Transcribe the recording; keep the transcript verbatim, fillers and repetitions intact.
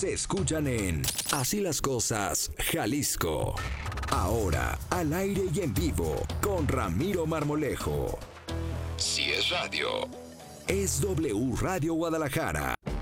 se escuchan en Así las Cosas, Jalisco. Ahora, al aire y en vivo, con Ramiro Marmolejo. Si es radio, es W Radio Guadalajara.